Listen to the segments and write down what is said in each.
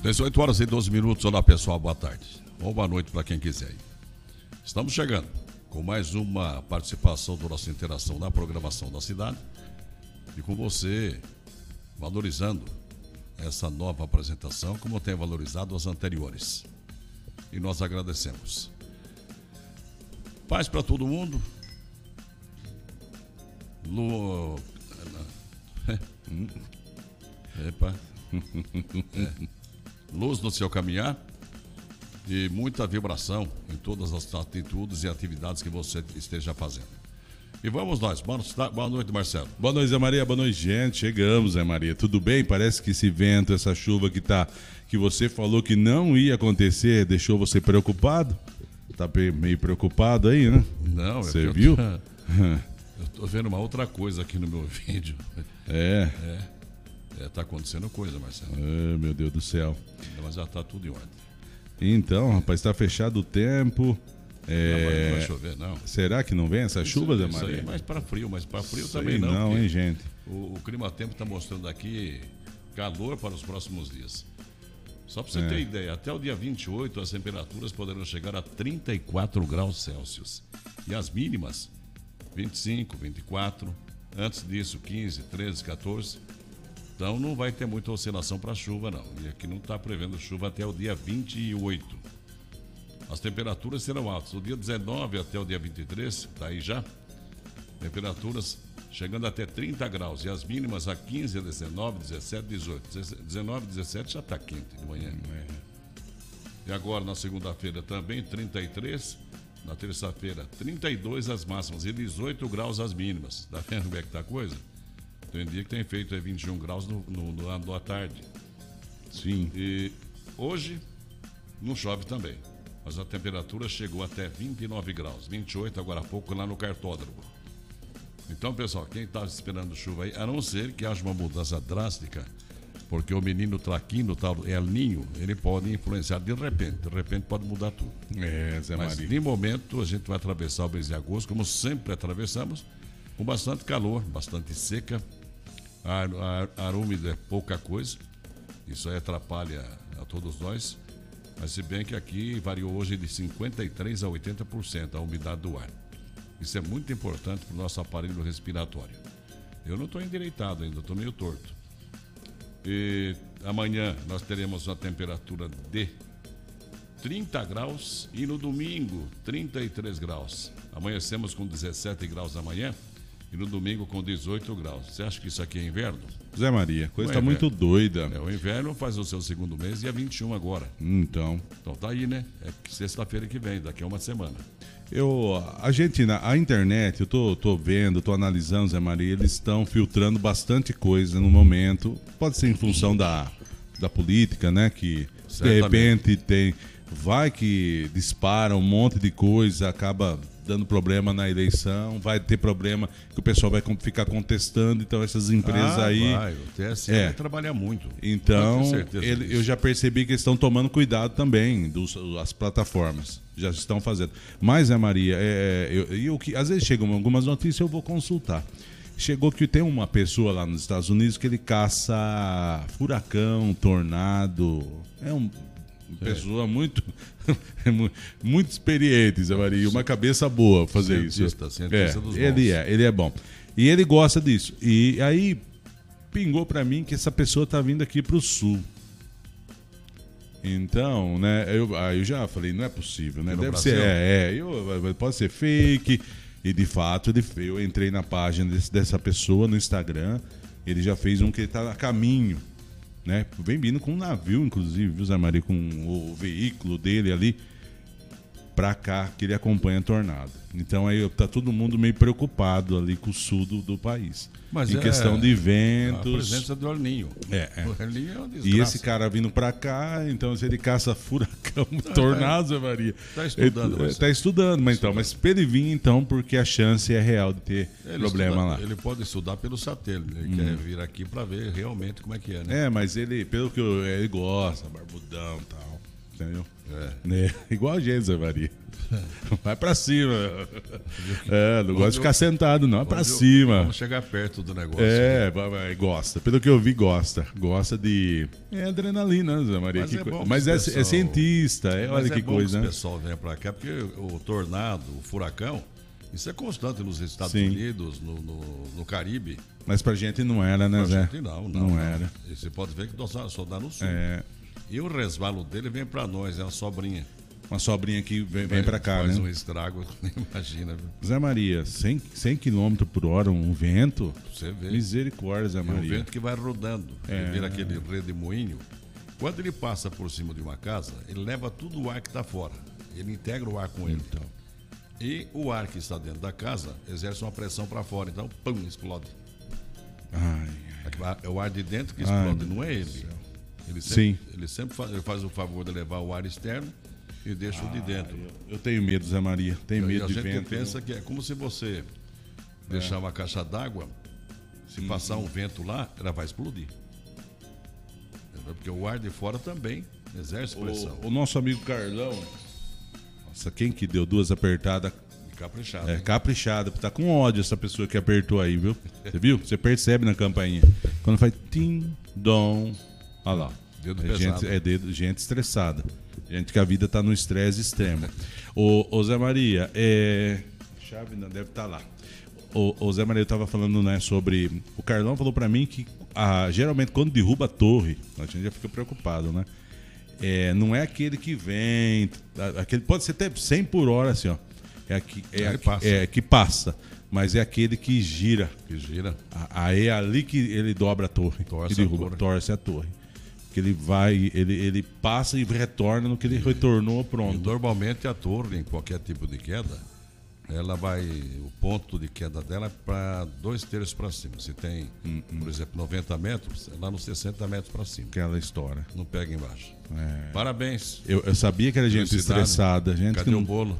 18 horas e 12 minutos. Olá, pessoal, boa tarde. Ou boa noite para quem quiser ir. Estamos chegando com mais uma participação da nossa interação na programação da cidade e com você valorizando essa nova apresentação como tem valorizado as anteriores. E nós agradecemos. Paz para todo mundo. Epa. Luz no seu caminhar e muita vibração em todas as atitudes e atividades que você esteja fazendo. E vamos nós. Boa noite, Marcelo. Boa noite, Zé Maria. Boa noite, gente. Chegamos, Zé Maria. Tudo bem? Parece que esse vento, essa chuva que você falou que não ia acontecer, deixou você preocupado? Tá meio preocupado aí, né? Não, você viu? Eu tô vendo uma outra coisa aqui no meu vídeo. Tá acontecendo coisa, Marcelo. Meu Deus do céu. Mas já tá tudo em ordem. Então, rapaz, tá fechado o tempo. Não vai chover, não. Será que não vem essa chuva, Zé Maria? Isso aí é mais para frio, mas para frio Sei também não. Não, hein, gente? O clima-tempo está mostrando aqui calor para os próximos dias. Só para você ter ideia, até o dia 28 as temperaturas poderão chegar a 34 graus Celsius. E as mínimas, 25, 24. Antes disso, 15, 13, 14. Então não vai ter muita oscilação para chuva, não. E aqui não está prevendo chuva até o dia 28. As temperaturas serão altas. Do dia 19 até o dia 23, está aí já. Temperaturas chegando até 30 graus. E as mínimas a 15, 19, 17, 18. 19, 17 já está quente de manhã. E agora na segunda-feira também 33. Na terça-feira 32 as máximas e 18 graus as mínimas. Tá vendo como é que tá a coisa? Tem dia que tem feito 21 graus à tarde. Sim. E hoje não chove também. Mas a temperatura chegou até 29 graus. 28 agora há pouco lá no cartódromo. Então, pessoal, quem está esperando chuva aí, a não ser que haja uma mudança drástica, porque o menino traquino, o tal El Ninho, ele pode influenciar de repente. De repente pode mudar tudo. Zé Mas, Maria. de momento, a gente vai atravessar o mês de agosto, como sempre atravessamos, com bastante calor, bastante seca. Ar úmido é pouca coisa. Isso aí atrapalha a todos nós. Mas se bem que aqui variou hoje de 53% a 80% a umidade do ar. Isso é muito importante para o nosso aparelho respiratório. Eu não estou endireitado ainda, estou meio torto. E amanhã nós teremos uma temperatura de 30 graus e no domingo 33 graus. Amanhecemos com 17 graus amanhã e no domingo com 18 graus. Você acha que isso aqui é inverno? Zé Maria, coisa está muito doida. O inverno faz o seu segundo mês, dia 21 agora. Então tá aí, né? É sexta-feira que vem, daqui a uma semana. A internet, eu tô vendo, tô analisando, Zé Maria, eles estão filtrando bastante coisa no momento. Pode ser em função da política, né? Que certamente. De repente vai que dispara um monte de coisa, acaba dando problema na eleição, vai ter problema que o pessoal vai ficar contestando, então essas empresas o TSE vai trabalhar muito. Então, eu já percebi que eles estão tomando cuidado também, as plataformas, já estão fazendo. Mas, Zé Maria, às vezes chegam algumas notícias, eu vou consultar. Chegou que tem uma pessoa lá nos Estados Unidos que ele caça furacão, tornado, pessoa muito muito experiente, Zé Maria, uma cabeça boa fazer cientista dos bons. Ele é bom. E ele gosta disso. E aí pingou pra mim que essa pessoa tá vindo aqui pro sul. Então, né, eu já falei, não é possível, né? Deve ser, pode ser fake. E de fato, eu entrei na página dessa pessoa no Instagram, ele já fez um que ele tá a caminho, né? Vem vindo com um navio, inclusive, viu, Zé Maria, com o veículo dele ali pra cá, que ele acompanha a tornado. Então aí tá todo mundo meio preocupado ali com o sul do país. Mas em questão de ventos. A presença do El Ninho. O El Ninho é uma desgraça. E esse cara vindo pra cá, então se ele caça furacão, tornado, Zé Maria. Tá estudando. Tá estudando, mas pra ele vir, então, porque a chance é real de ter problema lá. Ele pode estudar pelo satélite. Ele quer vir aqui pra ver realmente como é que é, né? Mas ele, pelo que ele gosta, barbudão e tal. Entendeu? Igual a gente, Zé Maria. Vai pra cima. Não gosta de ficar sentado, não. É pra cima. Vamos chegar perto do negócio. Gosta. Pelo que eu vi, gosta. Gosta de adrenalina, Zé Maria. Mas é cientista. Olha que coisa, né? O pessoal vem pra cá, porque o tornado, o furacão, isso é constante nos Estados Unidos, no Caribe. Mas pra gente não era, né, Zé? Pra gente não era. E você pode ver que nós só dá no sul. E o resvalo dele vem pra nós, é uma sobrinha. Uma sobrinha que vem pra cá, faz né? um estrago, imagina. Viu? Zé Maria, 100 km por hora, um vento. Você vê. Misericórdia, Zé Maria. Um vento que vai rodando. Ele vira aquele redemoinho. Quando ele passa por cima de uma casa, ele leva tudo o ar que está fora. Ele integra o ar com ele. Então. E o ar que está dentro da casa exerce uma pressão para fora. Então, pum, explode. É o ar de dentro que explode, não é ele. Ele sempre faz o favor de levar o ar externo e deixa o de dentro. Eu tenho medo, Zé Maria. Tenho medo de vento. A gente pensa que é como se você deixar uma caixa d'água, se passar um vento lá, ela vai explodir. Porque o ar de fora também exerce pressão. O nosso amigo Carlão, nossa, quem que deu 2 apertadas? Caprichado. Caprichado. Tá com ódio essa pessoa que apertou aí, viu? Você viu? Você percebe na campainha. Quando faz tim, dom. Olha lá. Dedo pesado. Gente estressada. Gente que a vida tá no estresse extremo. Ô Zé Maria, a chave não deve estar lá. O Zé Maria tava falando, né, sobre... O Carlão falou pra mim que geralmente quando derruba a torre, a gente já fica preocupado, né? Não é aquele que vem... Aquele pode ser até 100 por hora, assim, ó. Que passa. Mas é aquele que gira. Aí é ali que ele dobra a torre. Torce a torre. Que ele vai, ele passa e retorna no que ele retornou, pronto. E normalmente a torre, em qualquer tipo de queda, ela vai, o ponto de queda dela é para 2/3 para cima. Se tem, por exemplo, 90 metros, é lá nos 60 metros para cima. Que ela estoura. Não pega embaixo. Parabéns. Eu sabia que era gente estressada. Cadê o bolo?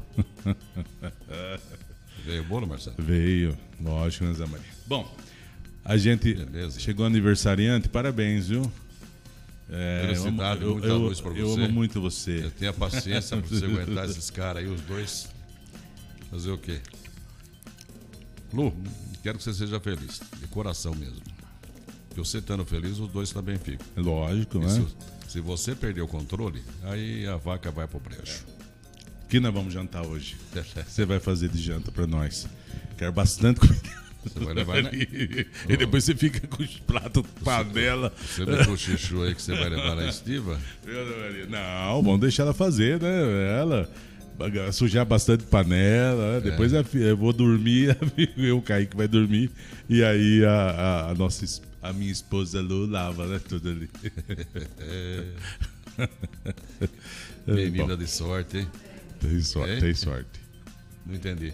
Veio o bolo, Marcelo? Veio, lógico, né, Zé Maria? Bom, a gente chegou aniversariante, parabéns, viu? Felicidade, muita luz pra você. Eu amo muito você. Tenha paciência pra você aguentar esses caras aí, os dois. Fazer o quê? Lu, quero que você seja feliz, de coração mesmo. Porque você estando feliz, os dois também ficam. Lógico, né? Se você perder o controle, aí a vaca vai pro brejo. O que nós vamos jantar hoje? Você vai fazer de janta pra nós. Quero bastante comida. Você vai levar, né? E depois você fica com os pratos, panela. Você me cochichou aí que você vai levar na estiva? Não, vamos deixar ela fazer, né? Ela sujar bastante panela, né? Depois eu vou dormir, o Kaique vai dormir. E aí a minha esposa Lu lava, né? Tudo ali. Menina de sorte, hein? Tem sorte. Não entendi.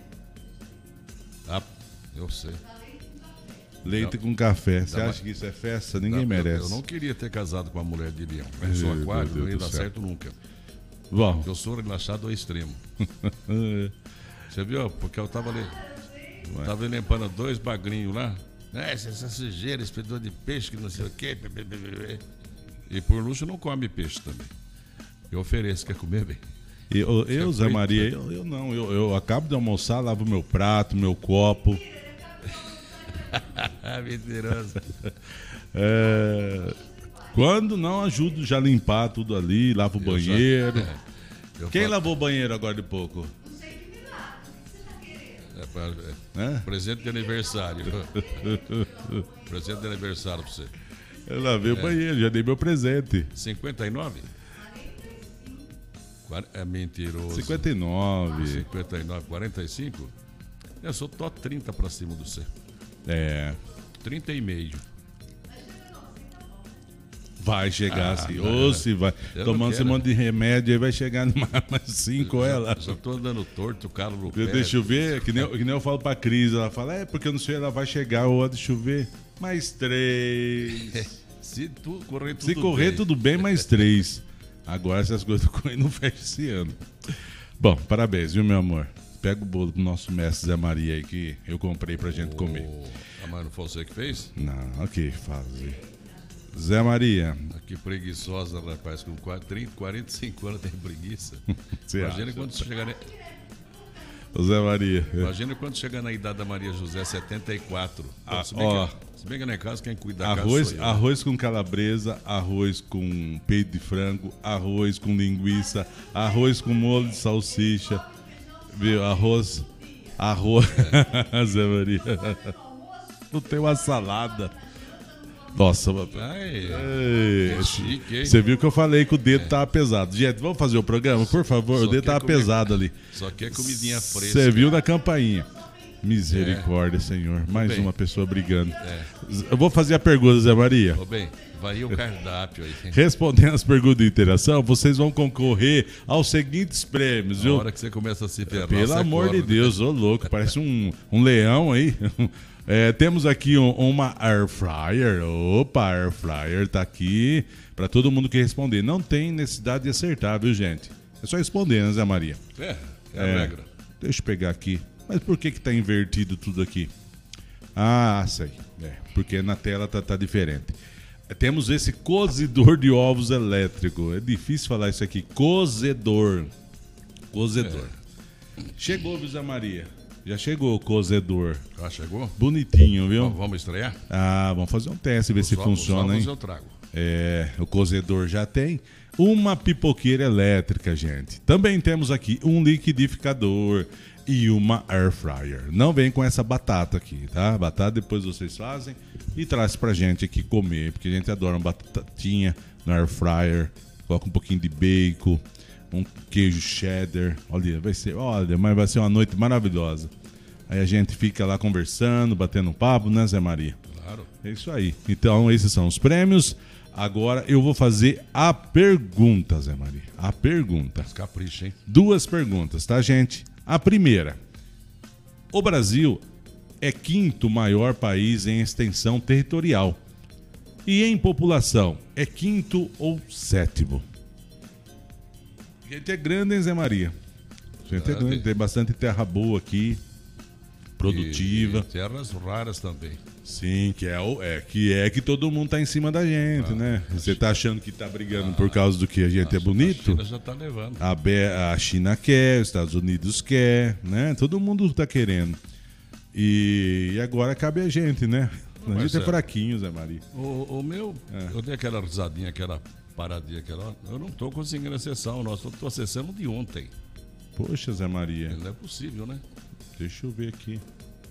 Eu sei. Leite com café. Você acha que isso é festa? Ninguém merece. Eu não queria ter casado com uma mulher de leão. Eu sou aquário, não ia dar certo nunca. Bom. Eu sou relaxado ao extremo. Você viu? Porque eu tava ali. Tava limpando 2 bagrinhos lá. Essa sujeira, espedor de peixe, que não sei o quê. E por luxo não come peixe também. Eu ofereço, quer comer bem? Eu Zé Maria, eu não. Eu acabo de almoçar, lavo meu prato, meu copo. Mentiroso. Quando não, ajudo já a limpar tudo ali, lavo o banheiro. Quem lavou o banheiro agora de pouco? Não sei que me lava. O que você tá querendo? Presente de aniversário. Presente de aniversário pra você. Eu lavei o banheiro, já dei meu presente. 59? É mentiroso. 59. 59, 45? Eu sou top 30 pra cima do você. 30,5. Vai chegar assim. Ou se vai. Tomando esse monte de remédio aí vai chegar mais 5 ela. Já tô andando torto, o cara no pé. Deixa eu ver, que nem eu falo pra Cris. Ela fala, porque eu não sei, ela vai chegar, ou deixa eu ver. Mais 3. Se correr tudo bem. Se correr tudo bem, mais 3. Agora essas coisas do Coelho não fecham esse ano. Bom, parabéns, viu, meu amor? Pega o bolo do nosso mestre Zé Maria aí que eu comprei pra gente comer. Mas não foi você que fez? Não, ok, faz. Zé Maria, Que preguiçosa, rapaz. Com 45 anos tem preguiça. Imagina quando chegar... Zé Maria. Imagina quando chegar na idade da Maria José, 74. Se bem que não é caso, quem cuida da arroz, casa arroz com calabresa, arroz com peito de frango, arroz com linguiça, arroz com molho de salsicha, viu? Arroz, Zé Maria. Não tem uma salada. Nossa, é chique, hein? Você viu que eu falei que o dedo tava pesado. Gente, vamos fazer o programa, por favor. O dedo tava pesado ali. Só que é comidinha fresca. Você viu na campainha. Misericórdia, Senhor. Mais uma pessoa brigando. Eu vou fazer a pergunta, Zé Maria. Ô, bem, varia o cardápio aí. Respondendo as perguntas de interação, vocês vão concorrer aos seguintes prêmios, viu? Na hora que você começa a se ferrar. Pelo amor de Deus, ô louco, parece um leão aí. Temos aqui uma Air Fryer. Opa, Air Fryer tá aqui para todo mundo que responder. Não tem necessidade de acertar, viu, gente? É só responder, né, Zé Maria? É a regra. Deixa eu pegar aqui. Mas por que tá invertido tudo aqui? Ah, sei. Porque na tela tá diferente. Temos esse cozedor de ovos elétrico. É difícil falar isso aqui. Cozedor. Chegou, viu, Zé Maria? Já chegou o cozedor. Ah, chegou? Bonitinho, viu? Vamos estrear? Vamos fazer um teste, ver se funciona, hein? Eu trago. O cozedor já tem. Uma pipoqueira elétrica, gente. Também temos aqui um liquidificador e uma air fryer. Não vem com essa batata aqui, tá? Batata depois vocês fazem e traz pra gente aqui comer, porque a gente adora uma batatinha no air fryer. Coloca um pouquinho de bacon, um queijo cheddar. Mas vai ser uma noite maravilhosa. Aí a gente fica lá conversando, batendo um papo, né, Zé Maria? Claro. É isso aí. Então, esses são os prêmios. Agora eu vou fazer a pergunta, Zé Maria. A pergunta. Capricha, hein? 2 perguntas, tá, gente? A primeira. O Brasil é 5º maior país em extensão territorial. E em população, é 5º ou 7º? A gente é grande, hein, Zé Maria? A gente é grande, tem bastante terra boa aqui, produtiva. E terras raras também. Sim, que todo mundo tá em cima da gente, né? Você tá achando que tá brigando por causa do que a gente é bonito? A China já tá levando. A China quer, os Estados Unidos quer, né? Todo mundo tá querendo. E agora cabe a gente, né? A gente é fraquinho, Zé Maria. O meu, eu dei aquela risadinha, aquela paradinha, eu não tô conseguindo acessar o nosso, eu tô acessando de ontem. Poxa, Zé Maria. Não é possível, né? Deixa eu ver aqui.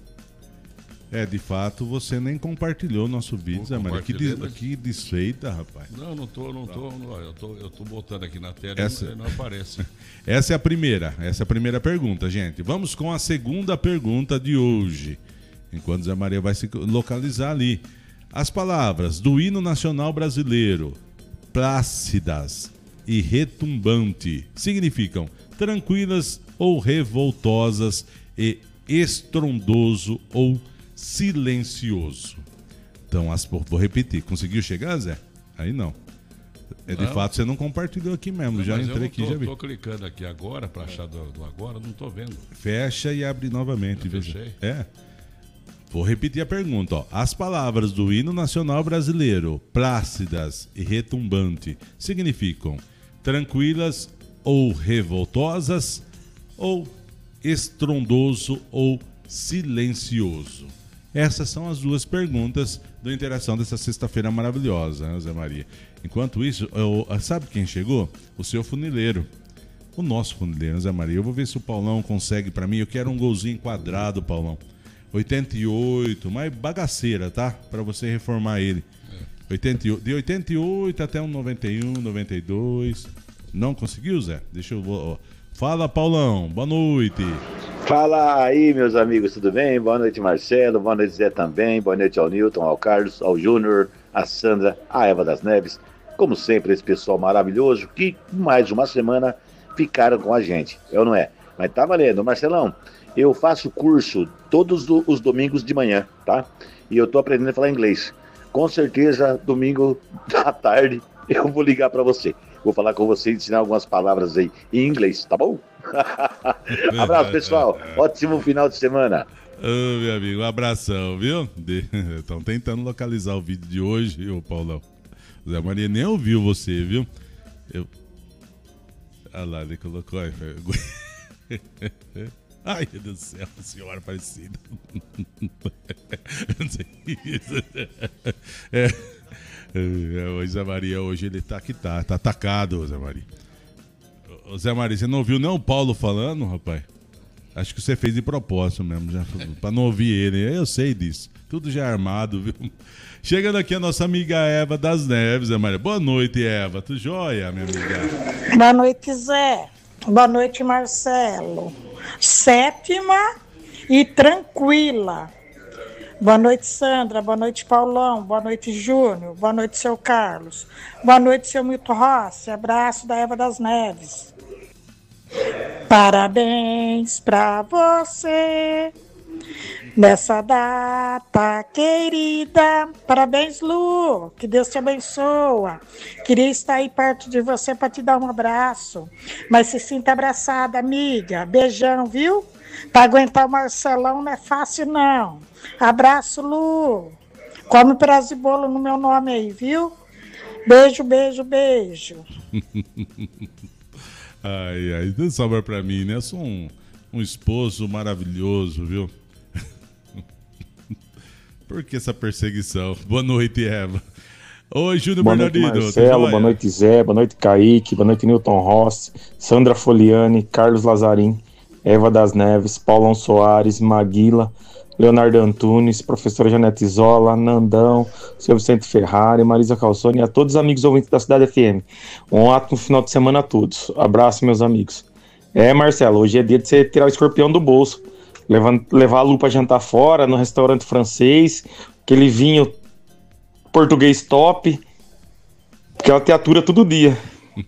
De fato, você nem compartilhou o nosso vídeo, Zé Maria. Que desfeita, rapaz. Não tô. Eu tô botando aqui na tela e não aparece. Essa é a primeira pergunta, gente. Vamos com a segunda pergunta de hoje. Enquanto Zé Maria vai se localizar ali. As palavras do hino nacional brasileiro, plácidas e retumbante, significam tranquilas ou revoltosas e estrondoso ou silencioso. Então, vou repetir. Conseguiu chegar, Zé? Aí não. De fato, você não compartilhou aqui mesmo. Já entrei aqui, já vi. Eu tô clicando aqui agora para achar do agora, não tô vendo. Fecha e abre novamente. Fechei. Vou repetir a pergunta. Ó. As palavras do hino nacional brasileiro, plácidas e retumbante, significam tranquilas ou revoltosas ou estrondoso ou silencioso? Essas são as 2 perguntas da interação dessa sexta-feira maravilhosa, né, Zé Maria? Enquanto isso, sabe quem chegou? O seu funileiro. O nosso funileiro, Zé Maria. Eu vou ver se o Paulão consegue pra mim. Eu quero um golzinho quadrado, Paulão. 88, mas bagaceira, tá? Pra você reformar ele. 88, de 88 até um 91, 92. Não conseguiu, Zé? Deixa eu... Fala, Paulão. Boa noite. Fala aí, meus amigos, tudo bem? Boa noite, Marcelo. Boa noite, Zé também. Boa noite ao Newton, ao Carlos, ao Júnior, a Sandra, a Eva das Neves. Como sempre, esse pessoal maravilhoso que mais de uma semana ficaram com a gente. Eu não é? Mas tá valendo. Marcelão, eu faço curso todos os domingos de manhã, tá? E eu tô aprendendo a falar inglês. Com certeza, domingo à tarde, eu vou ligar para você. Vou falar com você e ensinar algumas palavras aí em inglês, tá bom? Abraço, pessoal. Ótimo final de semana. Ô, meu amigo, um abração, viu? Estão tentando localizar o vídeo de hoje, ô Paulão. Zé Maria nem ouviu você, viu? Olha lá, ele colocou aí. Ai, meu Deus do céu, senhora Aparecida. Não sei isso. O Zé Maria hoje ele tá que tá atacado, Zé Maria. Ô Zé Maria, você não ouviu nem o Paulo falando, rapaz? Acho que você fez de propósito mesmo, já, pra não ouvir ele. Eu sei disso. Tudo já armado, viu? Chegando aqui a nossa amiga Eva das Neves, Zé Maria. Boa noite, Eva. Tu joia, minha amiga? Boa noite, Zé. Boa noite, Marcelo. Sétima e tranquila. Boa noite, Sandra. Boa noite, Paulão. Boa noite, Júnior. Boa noite, seu Carlos. Boa noite, seu Milton Rossi. Abraço da Eva das Neves. Parabéns pra você nessa data querida. Parabéns, Lu. Que Deus te abençoa. Queria estar aí perto de você para te dar um abraço. Mas se sinta abraçada, amiga. Beijão, viu? Para aguentar o Marcelão não é fácil, não. Abraço, Lu. Come pedaço de bolo no meu nome aí, viu? Beijo, beijo, beijo. Ai, não sobra pra mim, né? Eu sou um esposo maravilhoso, viu? Por que essa perseguição? Boa noite, Eva. Oi, Júnior Bernardino. Boa noite, Marcelo. Boa noite, Zé. Boa noite, Kaique. Boa noite, Newton Rossi. Sandra Foliani. Carlos Lazarim. Eva das Neves. Paulão Soares. Maguila. Leonardo Antunes. Professora Janete Zola. Nandão. Seu Vicente Ferrari. Marisa Calçone. E a todos os amigos ouvintes da Cidade FM. Um ótimo final de semana a todos. Abraço, meus amigos. Marcelo, hoje é dia de você tirar o escorpião do bolso. Levar a Lu pra jantar fora, no restaurante francês, aquele vinho português top, que ela te atura todo dia.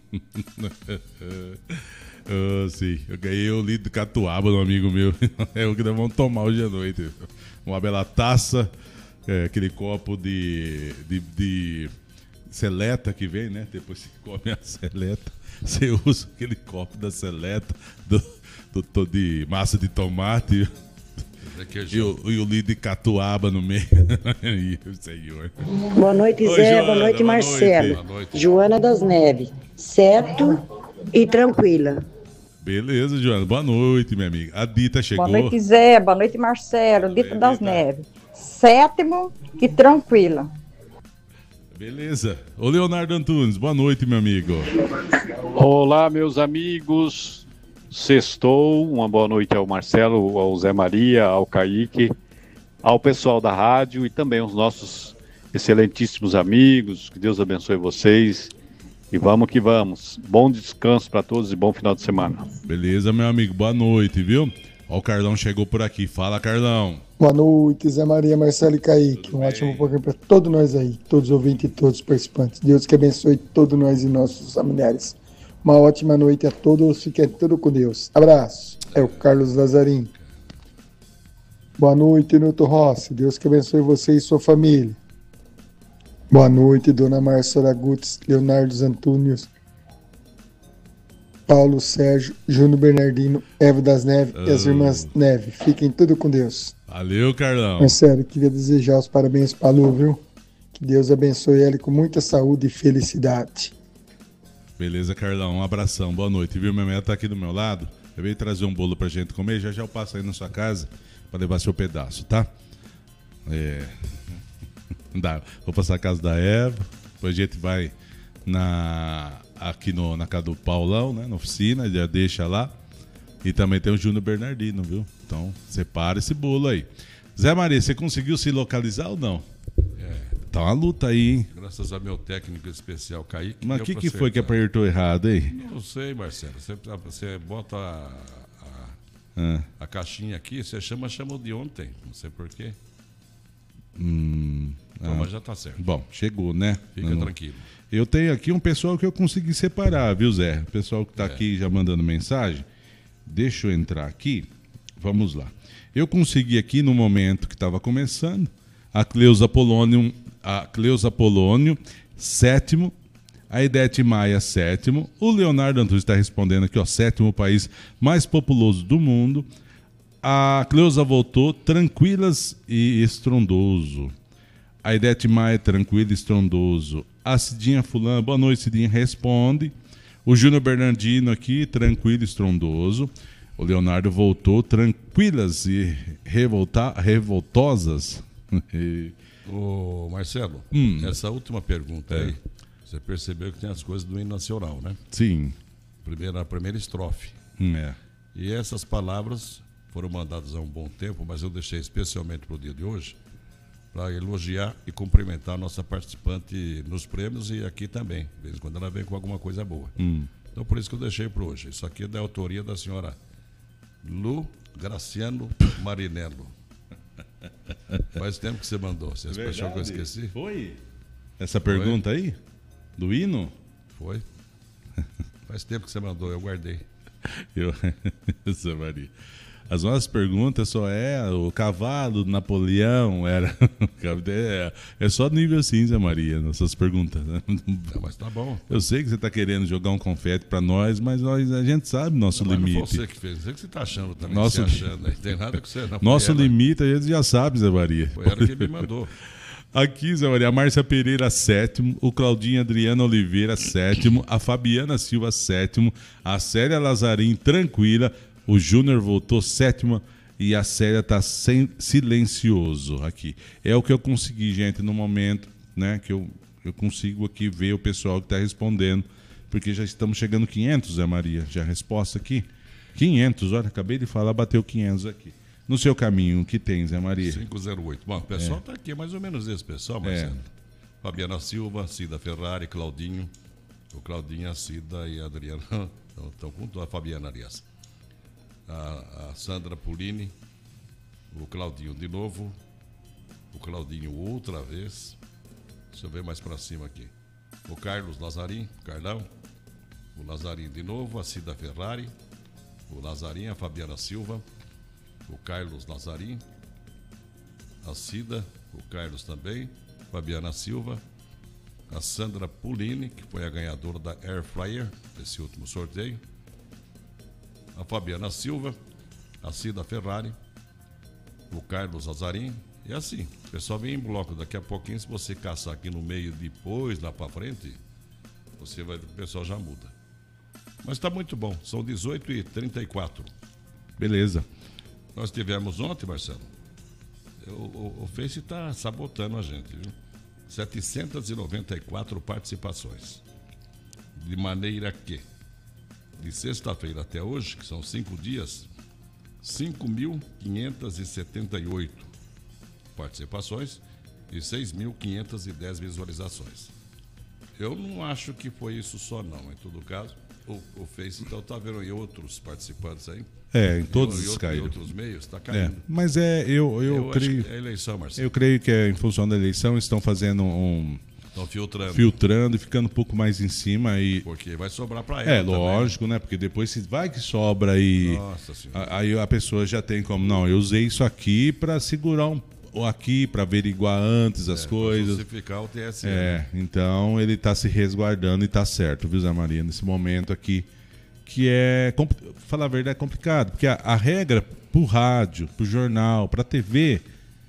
Sim, eu ganhei o litro de catuaba do amigo meu. É o que nós vamos tomar hoje à noite. Uma bela taça, aquele copo de seleta que vem, né? Depois você come a seleta, você usa aquele copo da seleta de massa de tomate e o litro de catuaba no meio. Senhor. Boa noite, Zé. Joana, boa noite, Marcelo. Boa noite. Joana das Neves. Certo e tranquila. Beleza, Joana. Boa noite, minha amiga. A Dita chegou. Boa noite, Zé. Boa noite, Marcelo. Dita das Neves. Sétimo e tranquila. Beleza. Ô, Leonardo Antunes, boa noite, meu amigo. Olá, meus amigos. Sextou. Uma boa noite ao Marcelo, ao Zé Maria, ao Kaique, ao pessoal da rádio e também aos nossos excelentíssimos amigos. Que Deus abençoe vocês. E vamos que vamos. Bom descanso para todos e bom final de semana. Beleza, meu amigo. Boa noite, viu? Ó, o Carlão chegou por aqui. Fala, Carlão. Boa noite, Zé Maria, Marcelo e Kaique. Um ótimo programa para todos nós aí, todos os ouvintes e todos os participantes. Deus que abençoe todos nós e nossos familiares. Uma ótima noite a todos. Fiquem tudo com Deus. Abraço. É o Carlos Lazarim. Boa noite, Newton Rossi. Deus que abençoe você e sua família. Boa noite, Dona Marcela Gutz, Leonardo Antúnios, Paulo Sérgio, Júnior Bernardino, Eva das Neves e as irmãs Neve. Fiquem tudo com Deus. Valeu, Carlão. Marcelo, queria desejar os parabéns para a Lu, viu? Que Deus abençoe ela com muita saúde e felicidade. Beleza, Carlão. Um abração. Boa noite, viu? Minha mulher tá aqui do meu lado. Eu veio trazer um bolo pra gente comer. Já eu passo aí na sua casa pra levar seu pedaço, tá? Vou passar a casa da Eva. Depois a gente vai aqui na casa do Paulão, né? Na oficina, já deixa lá. E também tem o Júnior Bernardino, viu? Então, separa esse bolo aí. Zé Maria, você conseguiu se localizar ou não? Tá uma luta aí, hein? Graças ao meu técnico especial, Kaique. Mas o que foi que apertou errado aí? Não sei, Marcelo. Você bota a caixinha aqui, você chama de ontem. Não sei porquê. Mas já tá certo. Bom, chegou, né? Fica tranquilo. Eu tenho aqui um pessoal que eu consegui separar, viu, Zé? O pessoal que tá aqui já mandando mensagem. Deixa eu entrar aqui. Vamos lá. Eu consegui aqui no momento que estava começando a Cleusa Polônio, sétimo. A Idete Maia, sétimo. O Leonardo Antunes está respondendo aqui, ó, sétimo país mais populoso do mundo. A Cleusa voltou tranquilas e estrondoso. A Idete Maia, tranquila e estrondoso. A Cidinha Fulano, boa noite, Cidinha, responde. O Júnior Bernardino aqui, tranquilo, estrondoso. O Leonardo voltou, tranquilas e revoltosas. Ô, Marcelo, essa última pergunta aí, você percebeu que tem as coisas do hino nacional, né? Sim. A primeira estrofe. É. E essas palavras foram mandadas há um bom tempo, mas eu deixei especialmente para o dia de hoje, para elogiar e cumprimentar a nossa participante nos prêmios e aqui também. De vez em quando ela vem com alguma coisa boa. Então por isso que eu deixei para hoje. Isso aqui é da autoria da senhora Lu Graciano Marinello. Faz tempo que você mandou. Você achou que eu esqueci? Foi? Essa pergunta aí? Do hino? Foi. Faz tempo que você mandou, eu guardei. Zé Maria. As nossas perguntas só o cavalo do Napoleão, é só nível assim, Zé Maria, nossas perguntas. Né? Não, mas tá bom. Eu sei que você está querendo jogar um confete para nós, mas a gente sabe nosso limite. Não foi você que fez, não sei que você está achando também, não tem nada com você não. Nosso limite a gente já sabe, Zé Maria. Foi ela que me mandou. Aqui, Zé Maria, a Márcia Pereira, 7º, o Claudinho Adriano Oliveira, 7º, a Fabiana Silva, 7º, a Célia Lazarim, tranquila, o Júnior voltou 7ª e a Célia está silencioso aqui. É o que eu consegui, gente, no momento, né, que eu consigo aqui ver o pessoal que está respondendo, porque já estamos chegando 500, Zé Maria, já a resposta aqui. 500, olha, acabei de falar, bateu 500 aqui. No seu caminho, o que tem, Zé Maria? 508. Bom, o pessoal está aqui, mais ou menos esse pessoal, Marcelo. Fabiana Silva, Cida Ferrari, Claudinho. O Claudinho, a Cida e a Adriana estão com a Fabiana, aliás. A Sandra Pulini, o Claudinho de novo, o Claudinho outra vez. Deixa eu ver mais para cima aqui. O Carlos Lazarim, o Carlão. O Lazarim de novo, a Cida Ferrari. O Lazarim, a Fabiana Silva. O Carlos Lazarim, a Cida, o Carlos também, Fabiana Silva, a Sandra Pulini, que foi a ganhadora da Air Fryer, desse último sorteio, a Fabiana Silva, a Cida Ferrari, o Carlos Lazarim, e assim, o pessoal vem em bloco. Daqui a pouquinho, se você caçar aqui no meio depois, lá para frente, você vai ver que o pessoal já muda. Mas está muito bom, são 18h34. Beleza. Nós tivemos ontem, Marcelo, o Face está sabotando a gente, viu? 794 participações. De maneira que, de sexta-feira até hoje, que são 5 dias, 5.578 participações e 6.510 visualizações. Eu não acho que foi isso só não, em todo caso. O Face, então, está vendo aí outros participantes aí. Em todos os caíram. Em outros meios, está caindo. Mas eu creio. É a eleição, Marcelo. Eu creio que em função da eleição estão fazendo Estão filtrando e ficando um pouco mais em cima. Porque vai sobrar para ela. Lógico, também, né? Porque depois se vai que sobra aí. Nossa Senhora. Aí a pessoa já tem como. Não, eu usei isso aqui para segurar aqui, para averiguar antes as coisas. Para justificar o TSE. Então ele está se resguardando e está certo, viu, Zé Maria? Nesse momento aqui. Que falar a verdade, é complicado, porque a regra pro rádio, pro jornal, pra TV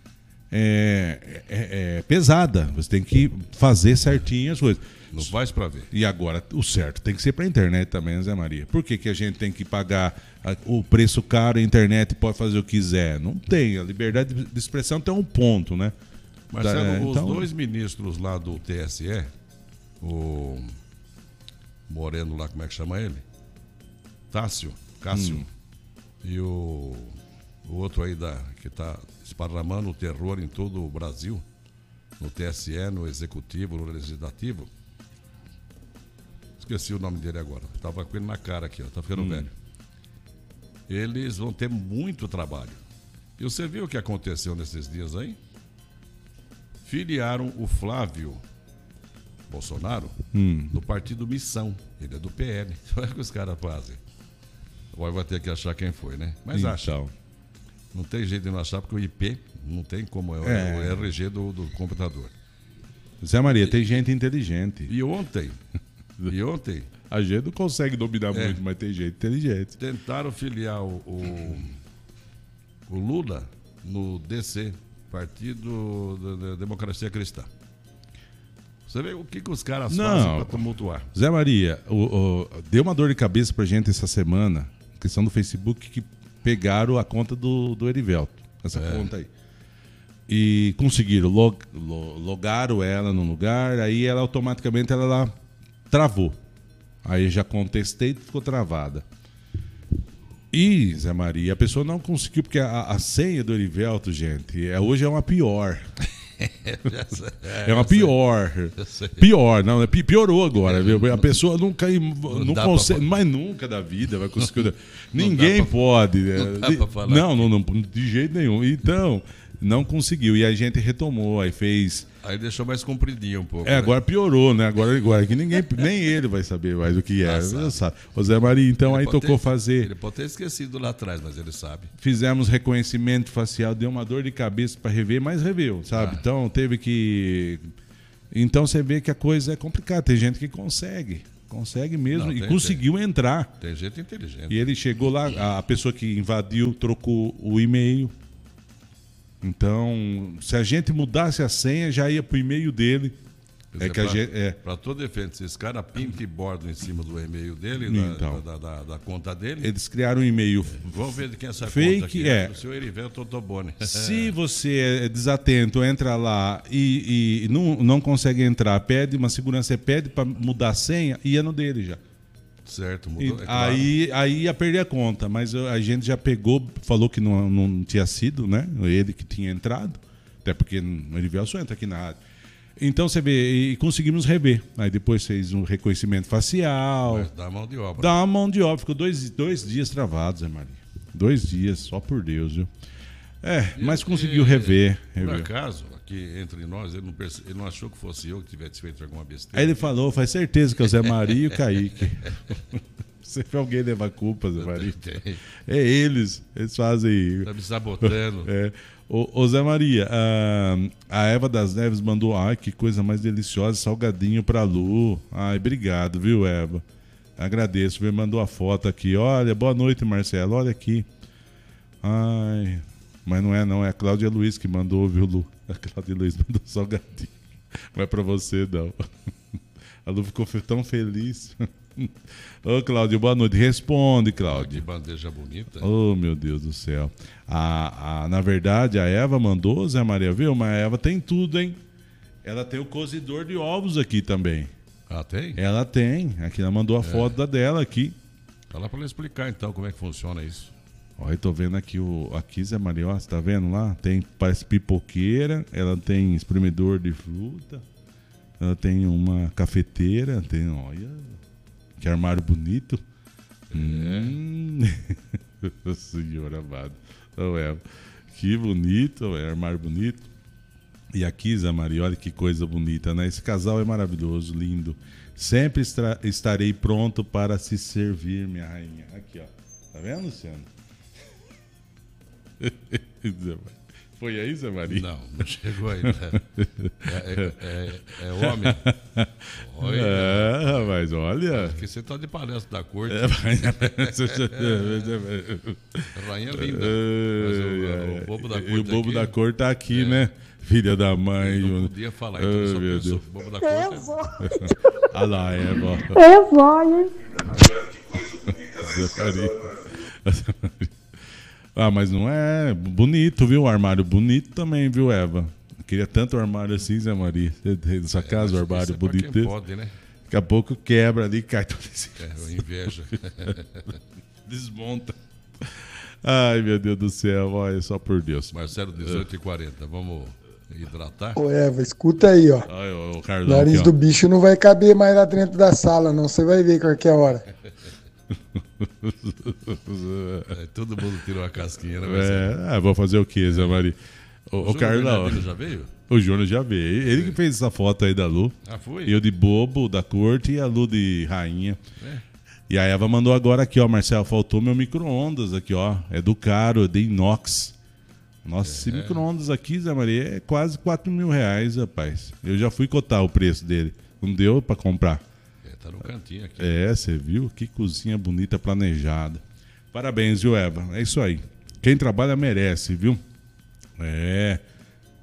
é pesada. Você tem que fazer certinho as coisas. Não faz pra ver. E agora, o certo tem que ser pra internet também, né, Zé Maria? Por que a gente tem que pagar o preço caro, a internet pode fazer o que quiser? Não tem. A liberdade de expressão tem um ponto, né? Marcelo, os dois ministros lá do TSE, o Moreno lá, como é que chama ele? Cássio, e o outro aí que está esparramando o terror em todo o Brasil, no TSE, no Executivo, no Legislativo. Esqueci o nome dele agora. Estava com ele na cara aqui, está ficando velho. Eles vão ter muito trabalho. E você viu o que aconteceu nesses dias aí? Filiaram o Flávio Bolsonaro do partido Missão. Ele é do PL. Olha o que os caras fazem. Agora vai ter que achar quem foi, né? Mas acha. Não tem jeito de não achar, porque o IP não tem como. É o RG do computador. Zé Maria, tem gente inteligente. E ontem? A gente não consegue dominar muito, mas tem gente inteligente. Tentaram filiar o Lula no DC, Partido da Democracia Cristã. Você vê o que os caras fazem para tumultuar. Zé Maria, deu uma dor de cabeça pra gente essa semana, questão do Facebook, que pegaram a conta do Erivelto, essa conta aí. E conseguiram, logaram ela no lugar, aí ela automaticamente ela travou. Aí já contestei e ficou travada. E, Zé Maria, a pessoa não conseguiu, porque a senha do Erivelto, gente, hoje é uma pior. É uma pior. Pior, não, piorou agora, viu? A pessoa nunca não consegue, mas nunca da vida vai conseguir. Ninguém pode. Não, de jeito nenhum. Então, não conseguiu. E a gente retomou, aí fez. Aí deixou mais compridinho um pouco. Agora piorou, né? Agora que nem ele vai saber mais o que é. Sabe. O Zé Maria, então, ele aí tocou fazer. Ele pode ter esquecido lá atrás, mas ele sabe. Fizemos reconhecimento facial, deu uma dor de cabeça para rever, mas reveu, sabe? Então teve que. Então você vê que a coisa é complicada. Tem gente que consegue mesmo e conseguiu entrar. Tem gente inteligente. E ele chegou lá, a pessoa que invadiu trocou o e-mail. Então, se a gente mudasse a senha, já ia pro e-mail dele. Para todo efeito, se esse cara pinta e borda em cima do e-mail dele, da conta dele. Eles criaram um e-mail. Vamos ver de quem é essa fake, conta aqui. O seu Erivelto Totoboni. Se você é desatento, entra lá e não consegue entrar, pede uma segurança, pede para mudar a senha, ia no dele já. Certo, mudou. Claro. Aí ia perder a conta, mas a gente já pegou, falou que não tinha sido, né? Ele que tinha entrado, até porque o Erivelto só entra aqui na rádio. Então você vê, e conseguimos rever. Aí depois fez um reconhecimento facial. Mas dá mão de obra. Dá uma mão de obra, ficou dois dias travados, Zé Maria. 2 dias, só por Deus, viu? Mas conseguiu rever. Por acaso, aqui entre nós, ele não achou que fosse eu que tivesse feito alguma besteira. Aí ele falou, faz certeza que é o Zé Maria e o Kaique. Se alguém levar culpa, Zé Maria. É eles fazem. Tá me sabotando. Ô Zé Maria, a Eva das Neves mandou, que coisa mais deliciosa, salgadinho pra Lu. Obrigado, viu, Eva? Agradeço, me mandou a foto aqui. Olha, boa noite, Marcelo, olha aqui. Mas não é a Cláudia Luiz que mandou, viu, Lu? A Cláudia Luiz mandou salgadinho. Não é pra você, não. A Lu ficou tão feliz. Ô, Cláudio, boa noite. Responde, Cláudio. Que bandeja bonita. Oh, meu Deus do céu. Na verdade, a Eva mandou, Zé Maria, viu? Mas a Eva tem tudo, hein? Ela tem o cozidor de ovos aqui também. Ah, tem? Ela tem. Aqui ela mandou a foto dela aqui. Fala pra ela explicar, então, como é que funciona isso. Olha, eu tô vendo aqui, aqui, Zé Maria, ó, você tá vendo lá? Tem, parece pipoqueira, ela tem espremedor de fruta, ela tem uma cafeteira, tem, olha, que armário bonito. Senhor amado. Que bonito, armário bonito. E aqui, Zé Maria, olha que coisa bonita, né? Esse casal é maravilhoso, lindo. Sempre estarei pronto para se servir, minha rainha. Aqui, ó. Tá vendo, Luciano? Foi aí, Zé Maria? Não chegou aí, né? É homem. Mas olha. Porque você tá de palestra da corte. Rainha linda. Mas o bobo da corte. E o bobo da corte tá aqui, né? Filha da mãe. Eu não podia falar, então só pensou. O bobo da corte. Olha lá, vó. É vó, hein? Zé Maria. Mas não é bonito, viu? O armário bonito também, viu, Eva? Eu queria tanto armário assim, Zé Maria. Na sua casa, o armário bonito. Quem pode, né? Daqui a pouco quebra ali e cai tudo assim. Inveja. Desmonta. Ai, meu Deus do céu, olha, só por Deus. Marcelo, 18h40, vamos hidratar? Ô, Eva, escuta aí, ó. O Carlão, nariz aqui, do bicho não vai caber mais lá dentro da sala, não. Você vai ver qualquer hora. Todo mundo tirou a casquinha, né? Vou fazer o quê, Zé Maria? O Carlão. O já veio? O Júnior já veio. Ele que fez essa foto aí da Lu. Foi? Eu de bobo, da corte, e a Lu de rainha. E a Eva mandou agora aqui, ó, Marcelo, faltou meu micro-ondas aqui, ó. É do caro, é de inox. Nossa, esse micro-ondas aqui, Zé Maria, é quase R$4.000, rapaz. Eu já fui cotar o preço dele. Não deu pra comprar. Tá no cantinho aqui. Você viu? Que cozinha bonita, planejada. Parabéns, viu, Eva? É isso aí. Quem trabalha merece, viu?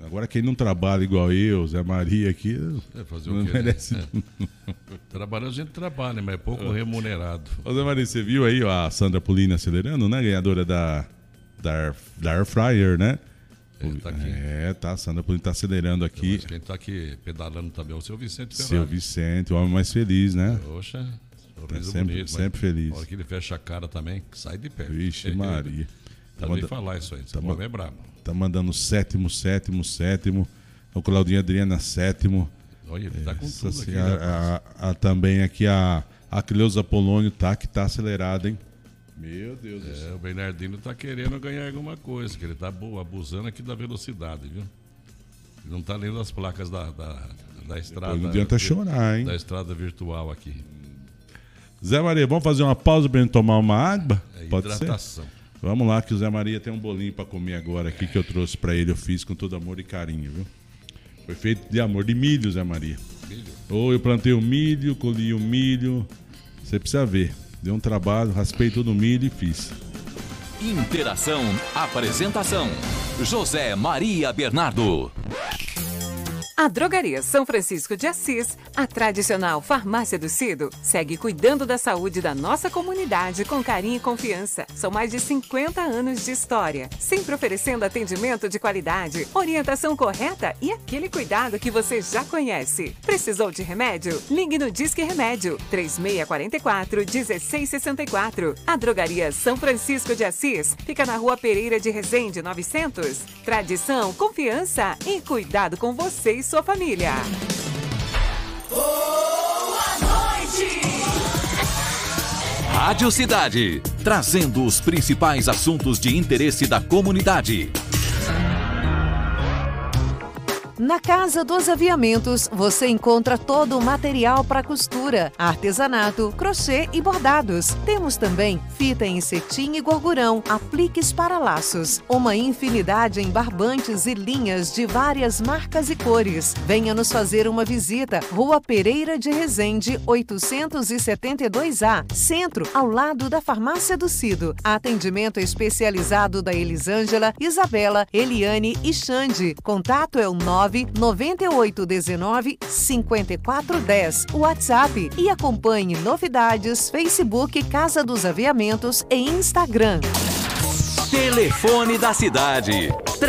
Agora quem não trabalha igual eu, Zé Maria aqui, fazer não o quê, merece. né? Trabalhar a gente trabalha, mas é pouco remunerado. Ô Zé Maria, você viu aí ó, a Sandra Pulini acelerando, né? Ganhadora da Air Fryer, né? Tá aqui. A Sandra Pulini tá acelerando aqui. Mas quem tá aqui pedalando também é o seu Vicente Ferrari. Seu Vicente, o homem mais feliz, né? Poxa, sorriso sempre, bonito. sempre feliz. Na hora que ele fecha a cara também, sai de pé. Vixe, Maria. Também falar isso aí, esse homem é brabo. Tá mandando sétimo. O Claudinho Adriana, sétimo. Olha, ele tá com tudo assim, aqui. Também aqui a Cleusa Polônio que tá acelerada, hein? Meu Deus do céu. O Bernardino tá querendo ganhar alguma coisa, que ele tá abusando aqui da velocidade, viu? Ele não tá lendo as placas da estrada. Depois não adianta chorar, hein? Da estrada virtual aqui. Zé Maria, vamos fazer uma pausa pra gente tomar uma água? Pode hidratação. Ser? Vamos lá, que o Zé Maria tem um bolinho pra comer agora aqui que eu trouxe pra ele. Eu fiz com todo amor e carinho, viu? Foi feito de amor, de milho, Zé Maria. Milho? Eu plantei o milho, colhi o milho. Você precisa ver. Deu um trabalho, raspei todo o milho e fiz. Interação, apresentação, José Maria Bernardo. A Drogaria São Francisco de Assis, a tradicional farmácia do Cido, segue cuidando da saúde da nossa comunidade com carinho e confiança. São mais de 50 anos de história, sempre oferecendo atendimento de qualidade, orientação correta e aquele cuidado que você já conhece. Precisou de remédio? Ligue no Disque Remédio, 3644-1664. A Drogaria São Francisco de Assis fica na Rua Pereira de Resende, 900. Tradição, confiança e cuidado com você e sua família. Boa noite! Rádio Cidade, trazendo os principais assuntos de interesse da comunidade. Na Casa dos Aviamentos, você encontra todo o material para costura, artesanato, crochê e bordados. Temos também fita em cetim e gorgurão, apliques para laços, uma infinidade em barbantes e linhas de várias marcas e cores. Venha nos fazer uma visita, Rua Pereira de Resende, 872A, Centro, ao lado da Farmácia do Cido. Atendimento especializado da Elisângela, Isabela, Eliane e Xande. Contato é o 99819-5410, WhatsApp, e acompanhe novidades, Facebook Casa dos Aviamentos e Instagram. Telefone da cidade,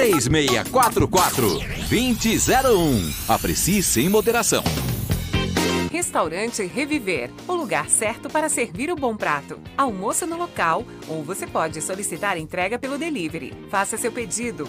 3644-2001. Aprecie sem moderação. Restaurante Reviver, o lugar certo para servir o bom prato. Almoço no local, ou você pode solicitar entrega pelo delivery. Faça seu pedido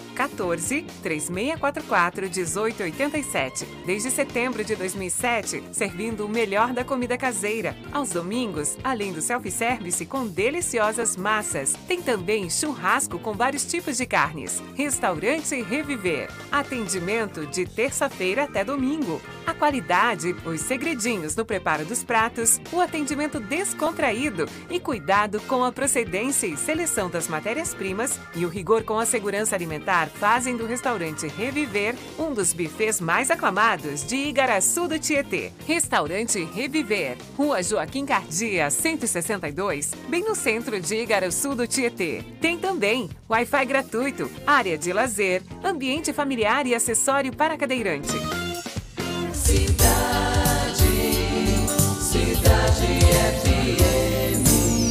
14-3644-1887. Desde setembro de 2007, servindo o melhor da comida caseira. Aos domingos, além do self-service com deliciosas massas, tem também churrasco com vários tipos de carnes. Restaurante Reviver. Atendimento de terça-feira até domingo. A qualidade, os segredinhos no preparo dos pratos, o atendimento descontraído e cuidado com a procedência e seleção das matérias-primas e o rigor com a segurança alimentar fazem do restaurante Reviver um dos bufês mais aclamados de Igaraçu do Tietê. Restaurante Reviver, Rua Joaquim Cardia, 162, bem no centro de Igaraçu do Tietê. Tem também Wi-Fi gratuito, área de lazer, ambiente familiar e acessório para cadeirante. Cidade FM.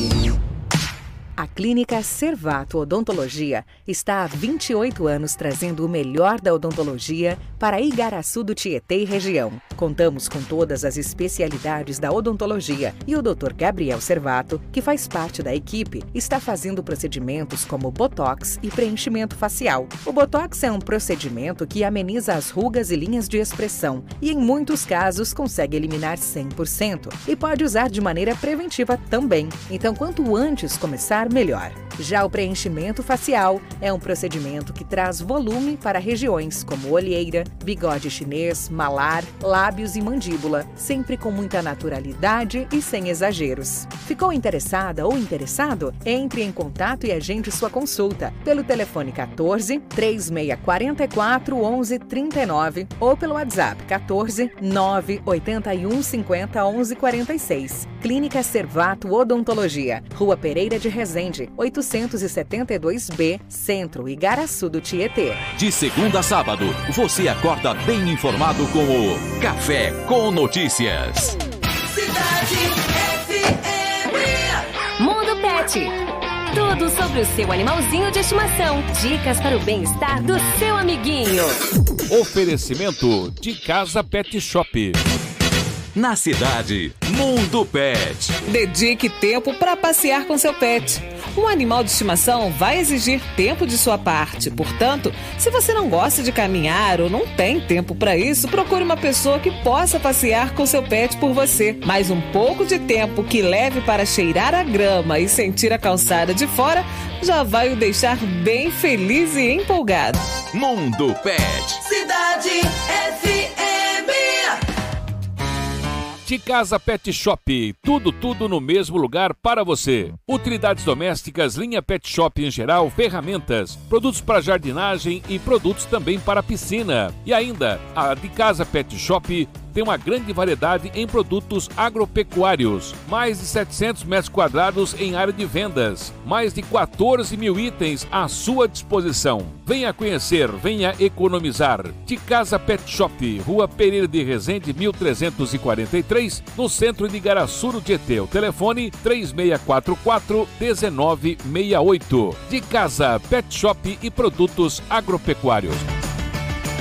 A Clínica Servato Odontologia está há 28 anos trazendo o melhor da odontologia para Igaraçu do Tietê e região. Contamos com todas as especialidades da odontologia e o Dr. Gabriel Servato, que faz parte da equipe, está fazendo procedimentos como botox e preenchimento facial. O botox é um procedimento que ameniza as rugas e linhas de expressão e, em muitos casos, consegue eliminar 100% e pode usar de maneira preventiva também. Então, quanto antes começar, melhor. Já o preenchimento facial é um procedimento que traz volume para regiões como olheira, bigode chinês, malar, lábios e mandíbula, sempre com muita naturalidade e sem exageros. Ficou interessada ou interessado? Entre em contato e agende sua consulta pelo telefone 14 3644 1139 ou pelo WhatsApp 14 981 50 1146. Clínica Servato Odontologia, Rua Pereira de Resende, Resende, 872B, Centro, Igaraçu do Tietê. De segunda a sábado, você acorda bem informado com o Café com Notícias. Cidade FM. Mundo Pet. Tudo sobre o seu animalzinho de estimação. Dicas para o bem-estar do seu amiguinho. Oferecimento de Casa Pet Shop. Na cidade, Mundo Pet. Dedique tempo para passear com seu pet. Um animal de estimação vai exigir tempo de sua parte. Portanto, se você não gosta de caminhar ou não tem tempo para isso, procure uma pessoa que possa passear com seu pet por você. Mas um pouco de tempo que leve para cheirar a grama e sentir a calçada de fora já vai o deixar bem feliz e empolgado. Mundo Pet. Cidade FM. De Casa Pet Shop, tudo no mesmo lugar para você. Utilidades domésticas, linha Pet Shop em geral, ferramentas, produtos para jardinagem e produtos também para piscina. E ainda, a de Casa Pet Shop tem uma grande variedade em produtos agropecuários. Mais de 700 metros quadrados em área de vendas. Mais de 14 mil itens à sua disposição. Venha conhecer, venha economizar. De Casa Pet Shop, Rua Pereira de Resende, 1343, no centro de Igaraçu do Tietê. O telefone 3644-1968. De Casa Pet Shop e produtos agropecuários.